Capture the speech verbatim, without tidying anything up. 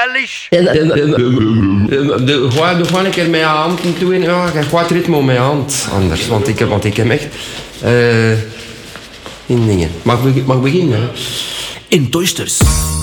wel eens. Ga gewoon een keer met je hand toe. Ja, ga het ritme met je hand. Anders, want ik heb, want ik heb echt... Uh, in dingen. Mag ik mag beginnen? In Toysters.